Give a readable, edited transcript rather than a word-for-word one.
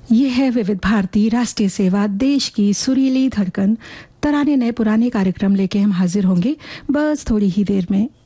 ये है विविध भारती राष्ट्रीय सेवा, देश की सुरीली धड़कन। तराने नए पुराने कार्यक्रम लेके हम हाजिर होंगे बस थोड़ी ही देर में।